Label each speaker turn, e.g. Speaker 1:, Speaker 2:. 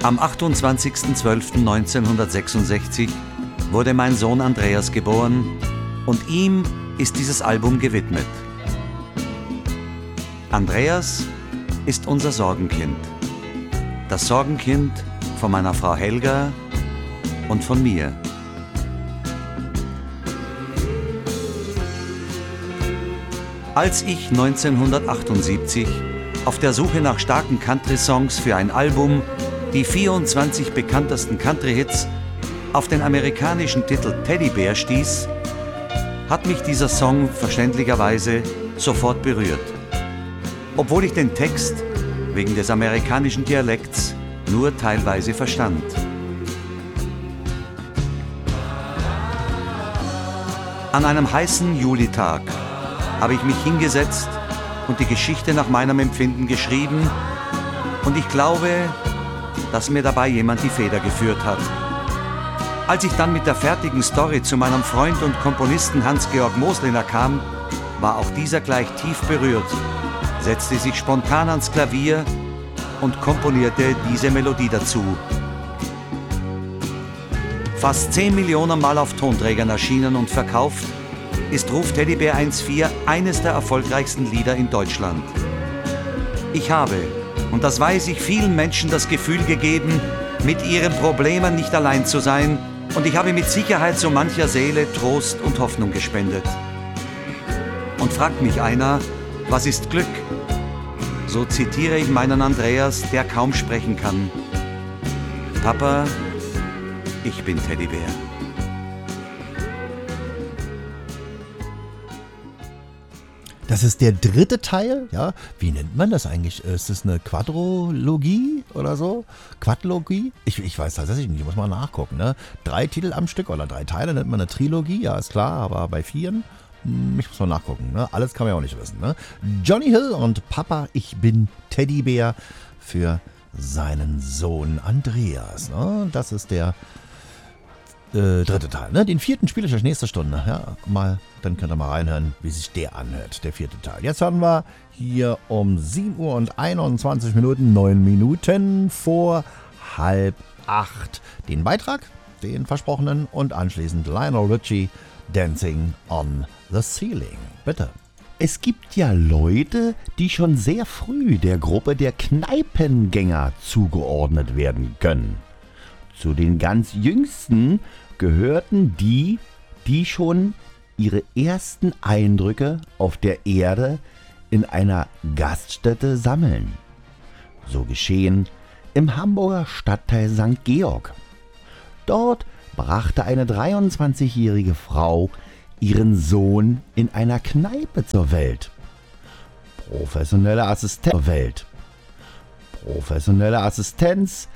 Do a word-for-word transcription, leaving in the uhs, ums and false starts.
Speaker 1: Am achtundzwanzigsten zwölften neunzehnhundertsechsundsechzig wurde mein Sohn Andreas geboren und ihm ist dieses Album gewidmet. Andreas ist unser Sorgenkind. Das Sorgenkind von meiner Frau Helga und von mir. Als ich neunzehnhundertachtundsiebzig auf der Suche nach starken Country-Songs für ein Album die vierundzwanzig bekanntesten Country-Hits auf den amerikanischen Titel Teddy Bear stieß, hat mich dieser Song verständlicherweise sofort berührt. Obwohl ich den Text wegen des amerikanischen Dialekts nur teilweise verstand. An einem heißen Julitag habe ich mich hingesetzt und die Geschichte nach meinem Empfinden geschrieben und ich glaube, dass mir dabei jemand die Feder geführt hat. Als ich dann mit der fertigen Story zu meinem Freund und Komponisten Hans-Georg Mosliner kam, war auch dieser gleich tief berührt, setzte sich spontan ans Klavier und komponierte diese Melodie dazu. Fast zehn Millionen Mal auf Tonträgern erschienen und verkauft, ist Ruf Teddybär eins vier eines der erfolgreichsten Lieder in Deutschland. Ich habe, und das weiß ich, vielen Menschen das Gefühl gegeben, mit ihren Problemen nicht allein zu sein, und ich habe mit Sicherheit so mancher Seele Trost und Hoffnung gespendet. Und fragt mich einer, was ist Glück? So zitiere ich meinen Andreas, der kaum sprechen kann. Papa, ich bin Teddybär.
Speaker 2: Das ist der dritte Teil, ja. Wie nennt man das eigentlich? Ist das eine Quadrologie oder so? Quadlogie? Ich, ich weiß tatsächlich nicht, ich muss mal nachgucken, ne? Drei Titel am Stück oder drei Teile nennt man eine Trilogie, ja, ist klar, aber bei vieren, hm, ich muss mal nachgucken, ne? Alles kann man ja auch nicht wissen, ne? Johnny Hill und Papa, ich bin Teddybär für seinen Sohn Andreas, ne? Das ist der Äh, dritte Teil, ne? Den vierten spiele ich euch nächste Stunde. Ja, mal, dann könnt ihr mal reinhören, wie sich der anhört, der vierte Teil. Jetzt hören wir hier um sieben Uhr und einundzwanzig Minuten, neun Minuten vor halb acht den Beitrag, den versprochenen, und anschließend Lionel Richie, Dancing on the Ceiling. Bitte. Es gibt ja Leute, die schon sehr früh der Gruppe der Kneipengänger zugeordnet werden können. Zu den ganz Jüngsten gehörten die, die schon ihre ersten Eindrücke auf der Erde in einer Gaststätte sammeln. So geschehen im Hamburger Stadtteil Sankt Georg. Dort brachte eine dreiundzwanzigjährige Frau ihren Sohn in einer Kneipe zur Welt. Professionelle Assistenz. Professionelle Assistenz